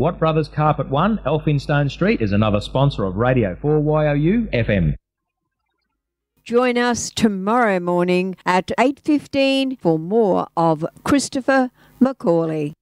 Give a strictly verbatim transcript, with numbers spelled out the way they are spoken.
Watt Brothers Carpet One, Elphinstone Street, is another sponsor of Radio four Y O U F M. Join us tomorrow morning at eight fifteen for more of Christopher Macaulay.